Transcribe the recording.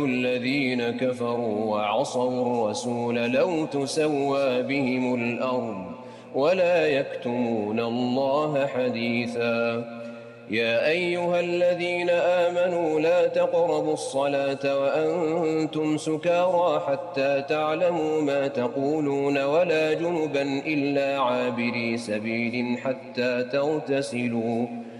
الذين كفروا وعصوا الرسول لو تسوى بهم الأرض ولا يكتمون الله حديثا. يا أيها الذين آمنوا لا تقربوا الصلاة وأنتم سكارى حتى تعلموا ما تقولون ولا جنبا إلا عابري سبيل حتى تغتسلوا